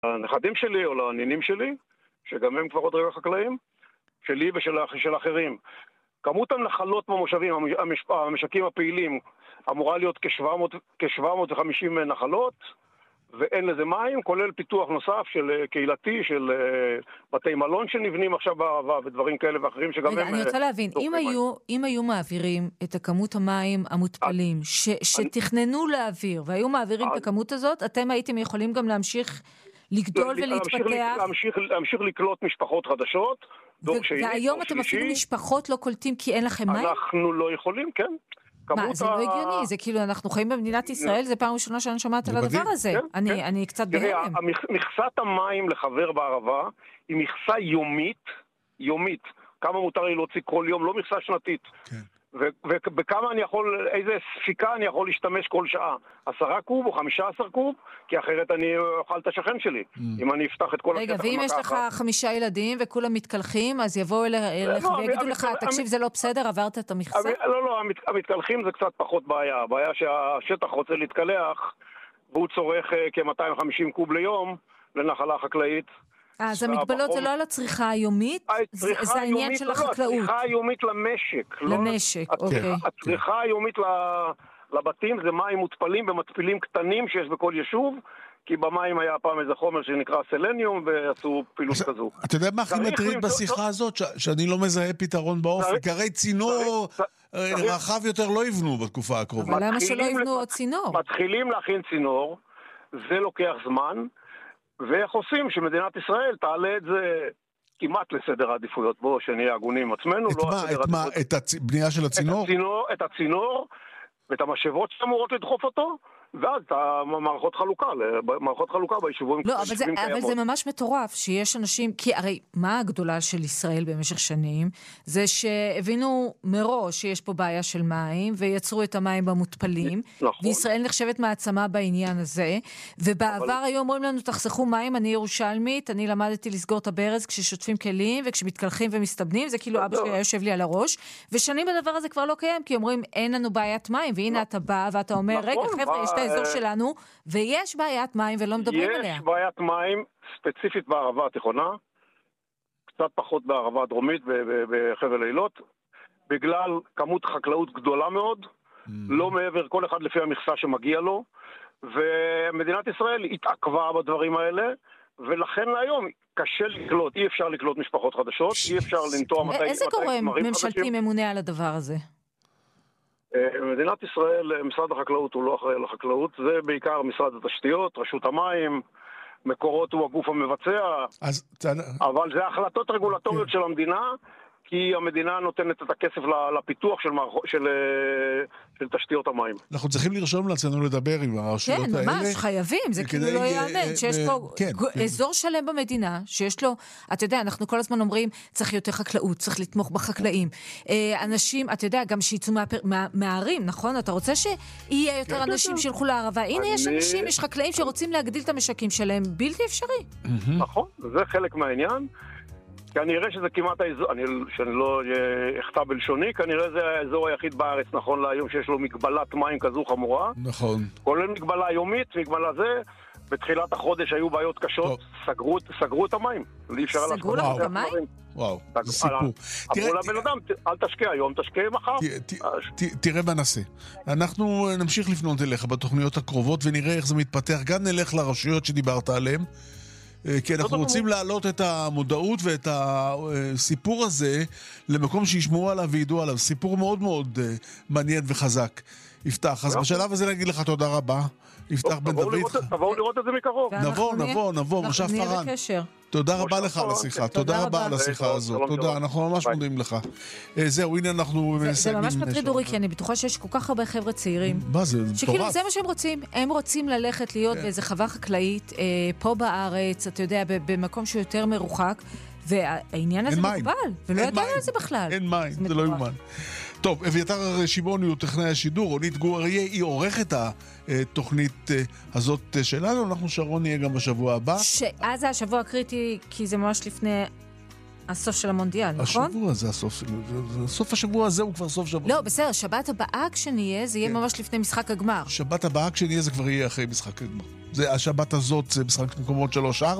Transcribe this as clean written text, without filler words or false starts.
לנכדים שלי או לנינים שלי, שגם הם כבר עוד רגע חקלאים, שלי ושל אחרים. כמות הנחלות במושבים, המשקים הפעילים, אמורה להיות כ-750 נחלות, ואין לזה מים, כולל פיתוח נוסף של קהילתי, של בתי מלון שנבנים עכשיו בערבה, ודברים כאלה ואחרים שגם רגע, הם... אני רוצה להבין, אם היו מעבירים את הכמות המים המותפלים, שתכננו להעביר, והיו מעבירים את הכמות הזאת, אתם הייתם יכולים גם להמשיך לגדול ולהתפתח? להמשיך לקלוט משפחות חדשות, והיום אתם אפילו משפחות לא קולטים כי אין לכם מים? אנחנו לא יכולים, כן. מה, זה לא הגיוני, זה כאילו אנחנו חיים במדינת ישראל, זה פעם ראשונה שאני שומעת על הדבר הזה. אני קצת בהלם. מכסת המים לחבר בערבה היא מכסה יומית. כמה מותר לי להוציא כל יום, לא מכסה שנתית. ובכמה אני יכול, איזה ספיקה אני יכול להשתמש כל שעה? 10 קוב או 15 קוב? כי אחרת אני אוכל את השכן שלי. אם אני אפתח את כל השטח. רגע, ואם יש לך 5 ילדים וכולם מתקלחים, אז יבואו אליך ויגידו לך, תקשיב, זה לא בסדר, עברת את המכסה? לא, המתקלחים זה קצת פחות בעיה. הבעיה שהשטח רוצה להתקלח, והוא צורך כ-250 קוב ליום לנחלה חקלאית. אז המגבלות זה לא על הצריכה היומית, זה העניין של החקלאות. הצריכה היומית למשק. למשק, אוקיי. הצריכה היומית לבתים זה מים מותפלים במתפילים קטנים שיש בכל יישוב, כי במים היה פעם איזה חומר שנקרא סלניום, ועשו פעילות כזו. אתה יודע מה הכי מטריד בשיחה הזאת? שאני לא מזהה פתרון באופק. הרי צינור רחב יותר לא יבנו בתקופה הקרובה. אבל למה שלא יבנו עוד צינור? מתחילים להכין צינור, זה לוקח זמן, ואיך עושים שמדינת ישראל תעלה את זה כמעט לסדר העדיפויות. בואו שנהיה הגונים עצמנו. את הבנייה של הצינור? את הצינור ואת המשאבות שאמורות לדחוף אותו, ואז את מערכות חלוקה ביישובים. לא, אבל זה ממש מטורף שיש אנשים, כי הרי מה הגדולה של ישראל במשך שנים? זה שהבינו מראש שיש פה בעיה של מים, ויצרו את המים במותפלים, וישראל נחשבת מעצמה בעניין הזה, ובעבר היו אומרים לנו, תחסכו מים, אני ירושלמית, אני למדתי לסגור את הברז כששוטפים כלים, וכשמתקלחים ומסתבנים, זה כאילו אבא שלי היה יושב לי על הראש, ושנים הדבר הזה כבר לא קיים, כי אומרים, אין לנו בעיית מים, והנה אתה בא ואתה אומר, רגע, חבר'ה, יש את האזור שלנו, ויש בעיית מים ולא מדברים עליה. יש בעיית מים ספציפית בערבה התיכונה, קצת פחות בערבה הדרומית בחבל אילות, בגלל כמות חקלאות גדולה מאוד, לא מעבר כל אחד לפי המכסה שמגיע לו, ומדינת ישראל התעכבה בדברים האלה, ולכן היום קשה לקלוט, אי אפשר לקלוט משפחות חדשות, אי אפשר לנטוע מתי... איזה גורם ממשלתי ממונה על הדבר הזה? מדינת ישראל, משרד החקלאות הוא לא אחראי על החקלאות, זה בעיקר משרד התשתיות, רשות המים, מקורות הוא הגוף המבצע, אבל זה החלטות רגולטוריות של המדינה, כי המדינה נותנת את הכסף לפיתוח של תשתיות המים. אנחנו צריכים לרשום לעצמנו לדבר עם הרשויות האלה. כן, ממש, חייבים, זה כאילו לא יאמן, שיש פה אזור שלם במדינה, שיש לו, אתה יודע, אנחנו כל הזמן אומרים, צריך יותר חקלאות, צריך לתמוך בחקלאים. אנשים, אתה יודע, גם שיצאו מהערים, נכון? אתה רוצה שיהיה יותר אנשים שילכו לערבה. הנה יש אנשים, יש חקלאים שרוצים להגדיל את המשקים שלהם, בלתי אפשרי. נכון, זה חלק מהעניין. כנראה שזה כמעט האזור, שאני לא אכתב בלשוני, כנראה זה האזור היחיד בארץ, נכון להיום, שיש לו מגבלת מים כזו חמורה. נכון. כולל מגבלה יומית, מגבלה זה, בתחילת החודש היו בעיות קשות, סגרו את המים. סגרו לך את המים? וואו, זה סיפור. אמרו לבן אדם, אל תשקיע היום, תשקיע מחר. תראה מה נעשה. אנחנו נמשיך לפנות אליך בתוכניות הקרובות, ונראה איך זה מתפתח. גם נלך לרשויות שדיברת עליהן, כי אנחנו רוצים להעלות את המודעות ואת הסיפור הזה למקום שישמעו עליו וידעו עליו. סיפור מאוד מאוד מעניין וחזק. יפתח, אז בשלב הזה נגיד לך תודה רבה. יפתח בן דוד. תבואו לראות את זה מקרוב. נבוא, מושב פרן. תודה רבה לך על השיחה, תודה רבה על השיחה הזאת. תודה, אנחנו ממש מודים לך. זהו, הנה אנחנו... זה ממש מטריד אורי, כי אני בטוחה שיש כל כך הרבה חבר'ה צעירים. מה זה? שכאילו זה מה שהם רוצים. הם רוצים ללכת להיות באיזה חווה חקלאית, פה בארץ, אתה יודע, במקום שהוא יותר מרוחק, והעניין הזה מוגבל, ולא ידענו על זה בכלל. אין מים, זה לא יומן. טוב, אביתר שמעוני הוא טכנאי השידור, רונית גור אריה היא עורכת התוכנית הזאת שלנו, אנחנו שרון נהיה גם בשבוע הבא. אז זה השבוע הקריטי, כי זה ממש לפני הסוף של המונדיאל, נכון? השבוע זה הסוף, סוף השבוע הזה הוא כבר סוף שבוע. לא, בסדר, שבת הבאה כשנהיה, זה יהיה ממש לפני משחק הגמר. שבת הבאה כשנהיה זה כבר יהיה אחרי משחק הגמר. השבת הזאת זה משחק מקומות 3-4,